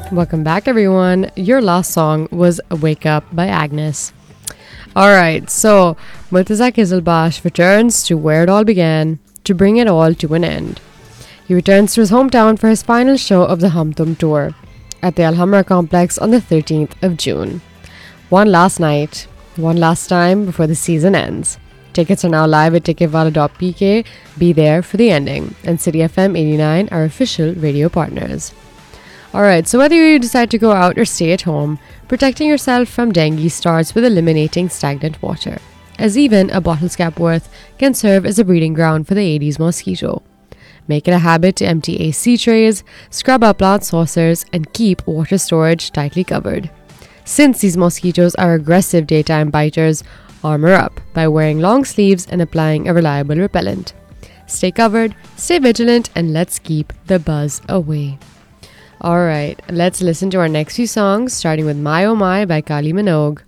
Welcome back, everyone. Your last song was Wake Up by Agnes. Alright, so Murtaza Kizilbash returns to where it all began to bring it all to an end. He returns to his hometown for his final show of the Hum Tum tour at the Al Hamra complex on the 13th of June. One last night, one last time before the season ends. Tickets are now live at ticketwala.pk. Be there for the ending. And City FM 89 are official radio partners. Alright, so whether you decide to go out or stay at home, protecting yourself from dengue starts with eliminating stagnant water, as even a bottle's cap worth can serve as a breeding ground for the Aedes mosquito. Make it a habit to empty AC trays, scrub up plant saucers, and keep water storage tightly covered. Since these mosquitoes are aggressive daytime biters, armor up by wearing long sleeves and applying a reliable repellent. Stay covered, stay vigilant, and let's keep the buzz away. Alright, let's listen to our next few songs, starting with My Oh My by Kylie Minogue.